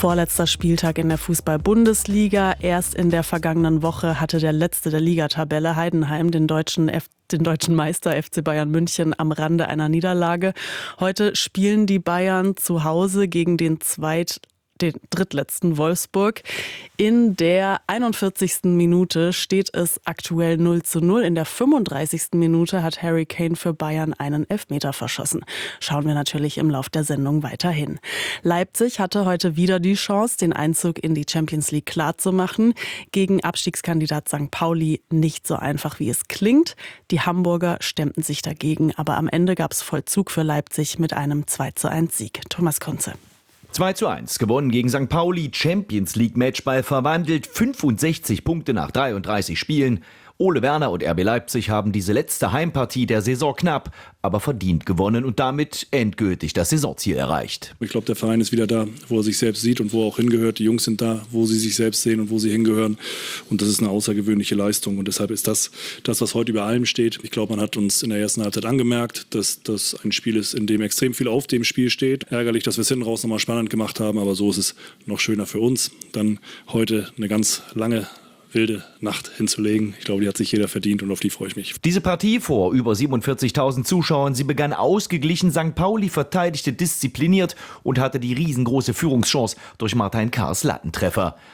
Vorletzter Spieltag in der Fußball-Bundesliga. Erst in der vergangenen Woche hatte der Letzte der Ligatabelle, Heidenheim, den deutschen Meister FC Bayern München am Rande einer Niederlage. Heute spielen die Bayern zu Hause gegen den drittletzten Wolfsburg. In der 41. Minute steht es aktuell 0:0. In der 35. Minute hat Harry Kane für Bayern einen Elfmeter verschossen. Schauen wir natürlich im Lauf der Sendung weiterhin. Leipzig hatte heute wieder die Chance, den Einzug in die Champions League klarzumachen. Gegen Abstiegskandidat St. Pauli nicht so einfach, wie es klingt. Die Hamburger stemmten sich dagegen, aber am Ende gab es Vollzug für Leipzig mit einem 2:1 Sieg. Thomas Kunze. 2:1 gewonnen gegen St. Pauli, Champions League Matchball verwandelt, 65 Punkte nach 33 Spielen. Ole Werner und RB Leipzig haben diese letzte Heimpartie der Saison knapp, aber verdient gewonnen und damit endgültig das Saisonziel erreicht. Ich glaube, der Verein ist wieder da, wo er sich selbst sieht und wo er auch hingehört. Die Jungs sind da, wo sie sich selbst sehen und wo sie hingehören. Und das ist eine außergewöhnliche Leistung. Und deshalb ist das, was heute über allem steht. Ich glaube, man hat uns in der ersten Halbzeit angemerkt, dass das ein Spiel ist, in dem extrem viel auf dem Spiel steht. Ärgerlich, dass wir es hinten raus nochmal spannend gemacht haben, aber so ist es noch schöner für uns. Dann heute eine ganz lange wilde Nacht hinzulegen. Ich glaube, die hat sich jeder verdient und auf die freue ich mich. Diese Partie vor über 47.000 Zuschauern, sie begann ausgeglichen. St. Pauli verteidigte diszipliniert und hatte die riesengroße Führungschance durch Martin Kars Lattentreffer.